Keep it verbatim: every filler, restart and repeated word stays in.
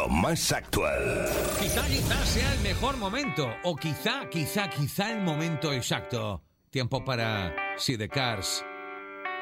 lo más actual. Quizá, quizá sea el mejor momento. O quizá, quizá, quizá el momento exacto. Tiempo para Sidecars.